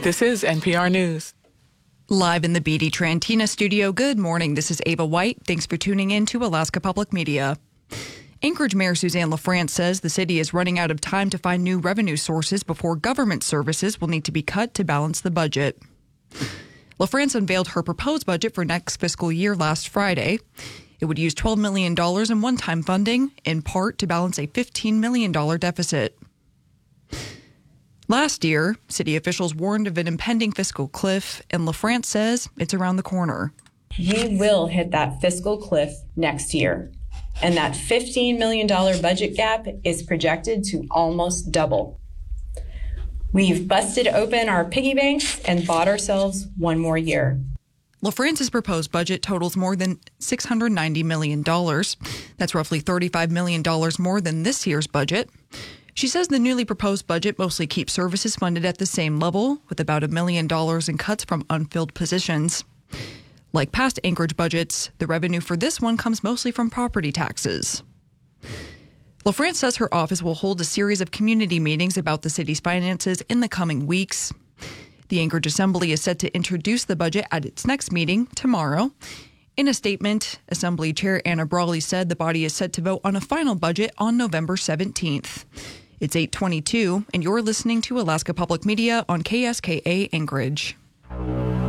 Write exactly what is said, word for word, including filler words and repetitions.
This is N P R News. Live in the B D Trantina studio, good morning. This is Ava White. Thanks for tuning in to Alaska Public Media. Anchorage Mayor Suzanne LaFrance says the city is running out of time to find new revenue sources before government services will need to be cut to balance the budget. LaFrance unveiled her proposed budget for next fiscal year last Friday. It would use twelve million dollars in one-time funding, in part to balance a fifteen million dollars deficit. Last year, city officials warned of an impending fiscal cliff, and LaFrance says it's around the corner. We will hit that fiscal cliff next year, and that fifteen million dollars budget gap is projected to almost double. We've busted open our piggy banks and bought ourselves one more year. LaFrance's proposed budget totals more than six hundred ninety million dollars. That's roughly thirty-five million dollars more than this year's budget. She says the newly proposed budget mostly keeps services funded at the same level, with about a million dollars in cuts from unfilled positions. Like past Anchorage budgets, the revenue for this one comes mostly from property taxes. LaFrance says her office will hold a series of community meetings about the city's finances in the coming weeks. The Anchorage Assembly is set to introduce the budget at its next meeting tomorrow. In a statement, Assembly Chair Anna Brawley said the body is set to vote on a final budget on November seventeenth. It's eight twenty-two, and you're listening to Alaska Public Media on K S K A Anchorage.